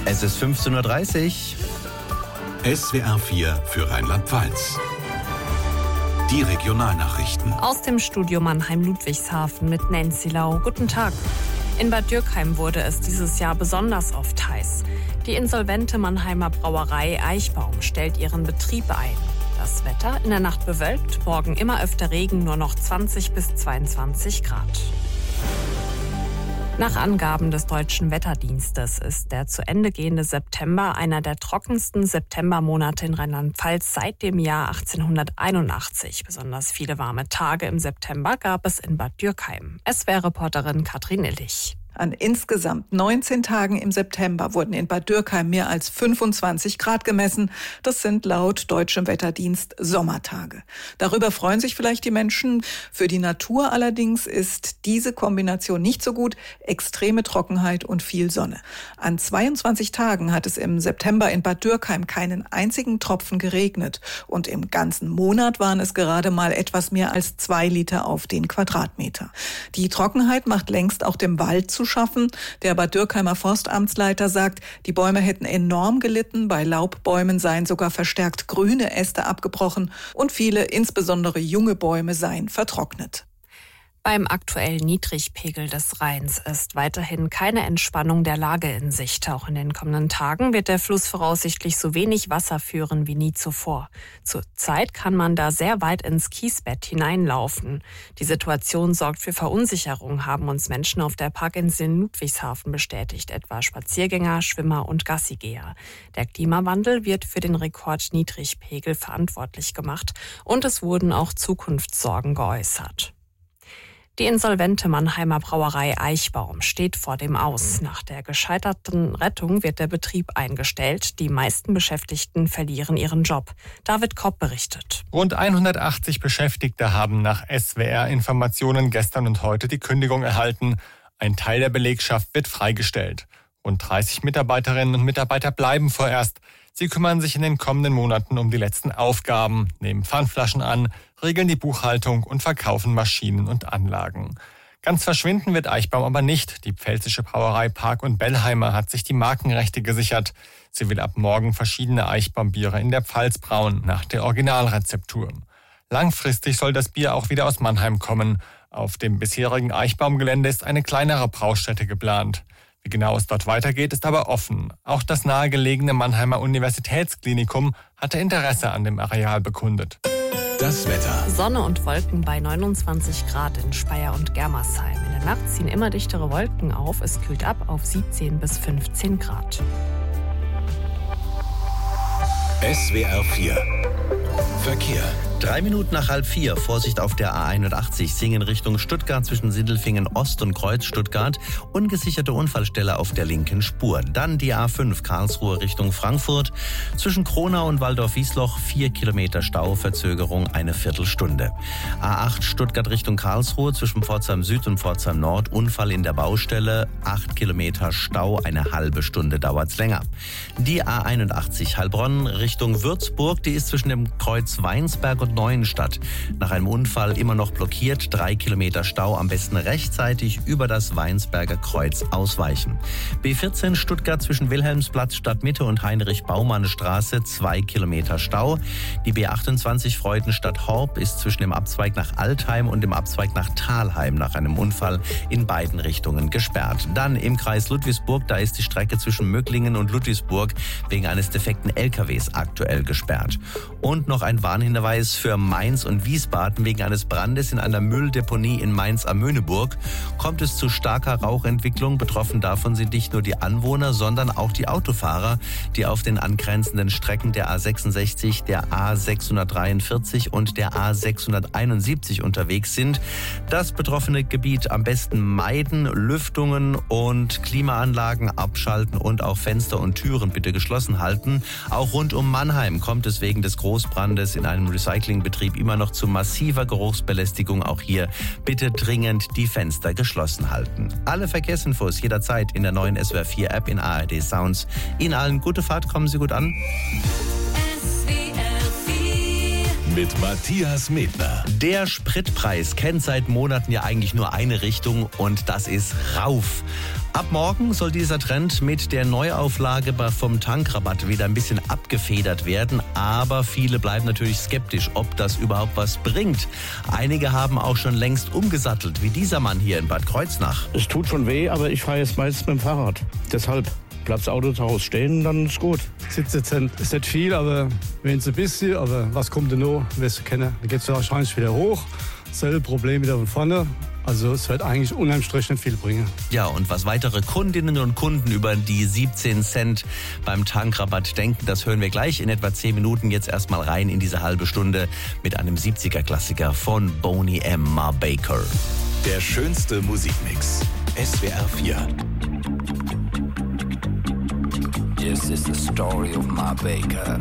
Es ist 15:30 Uhr. SWR 4 für Rheinland-Pfalz. Die Regionalnachrichten. Aus dem Studio Mannheim-Ludwigshafen mit Nancy Lau. Guten Tag. In Bad Dürkheim wurde es dieses Jahr besonders oft heiß. Die insolvente Mannheimer Brauerei Eichbaum stellt ihren Betrieb ein. Das Wetter in der Nacht bewölkt, morgen immer öfter Regen, nur noch 20 bis 22 Grad. Nach Angaben des Deutschen Wetterdienstes ist der zu Ende gehende September einer der trockensten Septembermonate in Rheinland-Pfalz seit dem Jahr 1881. Besonders viele warme Tage im September gab es in Bad Dürkheim. SWR-Reporterin Katrin Illich. An insgesamt 19 Tagen im September wurden in Bad Dürkheim mehr als 25 Grad gemessen. Das sind laut Deutschem Wetterdienst Sommertage. Darüber freuen sich vielleicht die Menschen. Für die Natur allerdings ist diese Kombination nicht so gut. Extreme Trockenheit und viel Sonne. An 22 Tagen hat es im September in Bad Dürkheim keinen einzigen Tropfen geregnet. Und im ganzen Monat waren es gerade mal etwas mehr als 2 Liter auf den Quadratmeter. Die Trockenheit macht längst auch dem Wald zu schaffen. Der Bad Dürkheimer Forstamtsleiter sagt, die Bäume hätten enorm gelitten. Bei Laubbäumen seien sogar verstärkt grüne Äste abgebrochen und viele, insbesondere junge Bäume, seien vertrocknet. Beim aktuellen Niedrigpegel des Rheins ist weiterhin keine Entspannung der Lage in Sicht. Auch in den kommenden Tagen wird der Fluss voraussichtlich so wenig Wasser führen wie nie zuvor. Zurzeit kann man da sehr weit ins Kiesbett hineinlaufen. Die Situation sorgt für Verunsicherung, haben uns Menschen auf der Parkinsel in Ludwigshafen bestätigt, etwa Spaziergänger, Schwimmer und Gassigeher. Der Klimawandel wird für den Rekordniedrigpegel verantwortlich gemacht und es wurden auch Zukunftssorgen geäußert. Die insolvente Mannheimer Brauerei Eichbaum steht vor dem Aus. Nach der gescheiterten Rettung wird der Betrieb eingestellt. Die meisten Beschäftigten verlieren ihren Job. David Kopp berichtet. Rund 180 Beschäftigte haben nach SWR-Informationen gestern und heute die Kündigung erhalten. Ein Teil der Belegschaft wird freigestellt. Rund 30 Mitarbeiterinnen und Mitarbeiter bleiben vorerst. Sie kümmern sich in den kommenden Monaten um die letzten Aufgaben, nehmen Pfandflaschen an, regeln die Buchhaltung und verkaufen Maschinen und Anlagen. Ganz verschwinden wird Eichbaum aber nicht. Die pfälzische Brauerei Park und Bellheimer hat sich die Markenrechte gesichert. Sie will ab morgen verschiedene Eichbaumbiere in der Pfalz brauen, nach der Originalrezeptur. Langfristig soll das Bier auch wieder aus Mannheim kommen. Auf dem bisherigen Eichbaumgelände ist eine kleinere Braustätte geplant. Wie genau es dort weitergeht, ist aber offen. Auch das nahegelegene Mannheimer Universitätsklinikum hatte Interesse an dem Areal bekundet. Das Wetter. Sonne und Wolken bei 29 Grad in Speyer und Germersheim. In der Nacht ziehen immer dichtere Wolken auf. Es kühlt ab auf 17 bis 15 Grad. SWR 4 Verkehr. 3 Minuten nach 3:30. Vorsicht auf der A81 Singen Richtung Stuttgart zwischen Sindelfingen Ost und Kreuz Stuttgart. Ungesicherte Unfallstelle auf der linken Spur. Dann die A5 Karlsruhe Richtung Frankfurt. Zwischen Kronau und Waldorf-Wiesloch 4 Kilometer Stau, Verzögerung eine Viertelstunde. A8 Stuttgart Richtung Karlsruhe zwischen Pforzheim Süd und Pforzheim Nord. Unfall in der Baustelle. 8 Kilometer Stau, eine halbe Stunde dauert's länger. Die A81 Heilbronn Richtung Würzburg. Die ist zwischen dem Kreuz Weinsberg und Neuenstadt. Nach einem Unfall immer noch blockiert, 3 Kilometer Stau, am besten rechtzeitig über das Weinsberger Kreuz ausweichen. B14 Stuttgart zwischen Wilhelmsplatz Stadtmitte und Heinrich-Baumann-Straße, 2 Kilometer Stau. Die B28 Freudenstadt-Horb ist zwischen dem Abzweig nach Altheim und dem Abzweig nach Thalheim nach einem Unfall in beiden Richtungen gesperrt. Dann im Kreis Ludwigsburg, da ist die Strecke zwischen Möglingen und Ludwigsburg wegen eines defekten LKWs aktuell gesperrt. Und noch ein Warnhinweis für Mainz und Wiesbaden. Wegen eines Brandes in einer Mülldeponie in Mainz am Möhneburg kommt es zu starker Rauchentwicklung. Betroffen davon sind nicht nur die Anwohner, sondern auch die Autofahrer, die auf den angrenzenden Strecken der A66, der A643 und der A671 unterwegs sind. Das betroffene Gebiet am besten meiden, Lüftungen und Klimaanlagen abschalten und auch Fenster und Türen bitte geschlossen halten. Auch rund um Mannheim kommt es wegen des Großbrandes in einem Recyclingbetrieb immer noch zu massiver Geruchsbelästigung. Auch hier bitte dringend die Fenster geschlossen halten. Alle Verkehrsinfos jederzeit in der neuen SWR 4 App in ARD Sounds. Ihnen allen gute Fahrt, kommen Sie gut an. Mit Matthias Medner. Der Spritpreis kennt seit Monaten ja eigentlich nur eine Richtung und das ist rauf. Ab morgen soll dieser Trend mit der Neuauflage vom Tankrabatt wieder ein bisschen abgefedert werden. Aber viele bleiben natürlich skeptisch, ob das überhaupt was bringt. Einige haben auch schon längst umgesattelt, wie dieser Mann hier in Bad Kreuznach. Es tut schon weh, aber ich fahre jetzt meistens mit dem Fahrrad. Deshalb bleibt das Auto zu Hause stehen, dann ist gut. 17 Cent ist nicht viel, aber wenn es ein bisschen, aber was kommt denn noch, wirst du kennen. Dann geht es wahrscheinlich wieder hoch. Selbe Problem wieder von vorne. Also es wird eigentlich unterm Strich nicht viel bringen. Ja, und was weitere Kundinnen und Kunden über die 17 Cent beim Tankrabatt denken, das hören wir gleich in etwa 10 Minuten. Jetzt erstmal rein in diese halbe Stunde mit einem 70er-Klassiker von Boney M. Ma Baker. Der schönste Musikmix. SWR 4. This is the story of Ma Baker.